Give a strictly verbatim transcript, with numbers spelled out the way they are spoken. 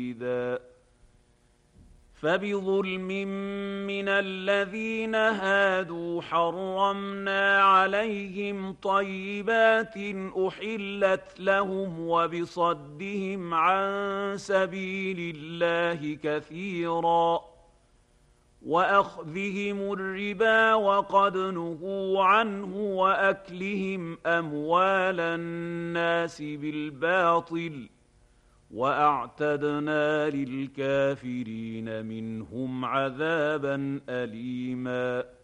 فبظلم من الذين هادوا حرمنا عليهم طيبات أحلت لهم وبصدهم عن سبيل الله كثيرا وأخذهم الربا وقد نهوا عنه وأكلهم أموال الناس بالباطل وأعتدنا للكافرين منهم عذابا أليما.